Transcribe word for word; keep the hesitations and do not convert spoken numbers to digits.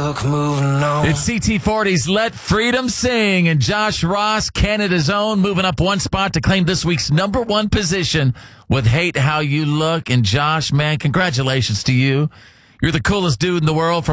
look, moving on. It's C T forty's Let Freedom Sing, and Josh Ross, Canada's own, moving up one spot to claim this week's number one position with Hate How You Look. And Josh, man, congratulations to you. You're the coolest dude in the world.